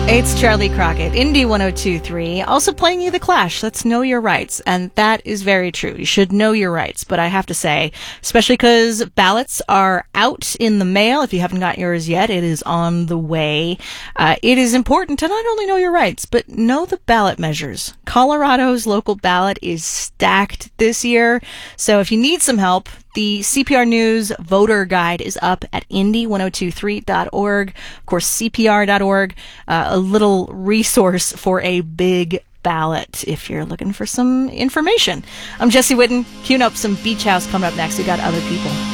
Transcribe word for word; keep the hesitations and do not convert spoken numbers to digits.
It's Charlie Crockett, Indy one oh two point three, also playing you The Clash. Let's know your rights. And that is very true. You should know your rights. But I have to say, especially because ballots are out in the mail. If you haven't got yours yet, it is on the way. Uh, it is important to not only know your rights, but know the ballot measures. Colorado's local ballot is stacked this year. So if you need some help, the C P R News voter guide is up at indy ten twenty-three dot org. Of course, C P R dot org, uh, a little resource for a big ballot if you're looking for some information. I'm Jesse Whitten. Queuing up some Beach House coming up next. We got Other People.